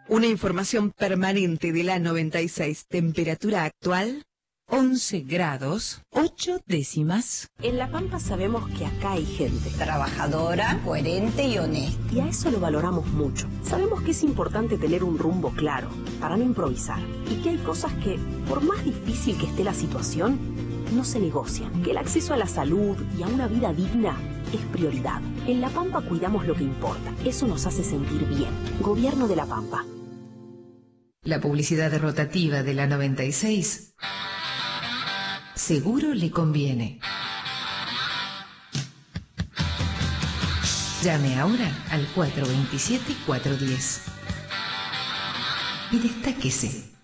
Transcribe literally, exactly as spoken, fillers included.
Una información permanente de la noventa y seis. Temperatura actual, once grados, ocho décimas. En La Pampa sabemos que acá hay gente trabajadora, coherente y honesta. Y a eso lo valoramos mucho. Sabemos que es importante tener un rumbo claro, para no improvisar. Y que hay cosas que, por más difícil que esté la situación, no se negocian. Que el acceso a la salud y a una vida digna es prioridad. En La Pampa cuidamos lo que importa. Eso nos hace sentir bien. Gobierno de La Pampa. La publicidad rotativa de la noventa y seis seguro le conviene. Llame ahora al cuatro dos siete, cuatro uno cero y destáquese.